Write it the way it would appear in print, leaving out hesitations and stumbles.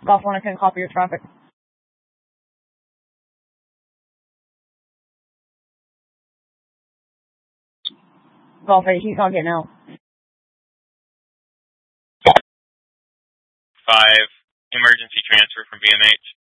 Golf 1, I can copy your traffic. Golf 8, he's not getting out. 5, emergency transfer from BMH.